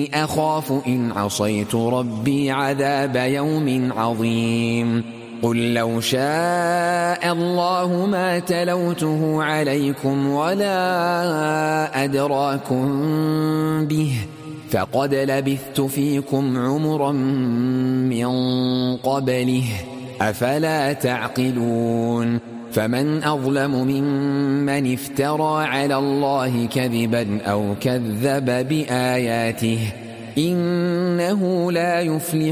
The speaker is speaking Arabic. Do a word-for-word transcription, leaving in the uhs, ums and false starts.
أخاف إن عصيت ربي عذاب يوم عظيم قل لو شاء الله ما تلوته عليكم ولا أدراكم به فقد لبثت فيكم عمرا من قبله أفلا تعقلون فمن أظلم ممن افترى على الله كذبا أو كذب بآياته إنه لا يفلح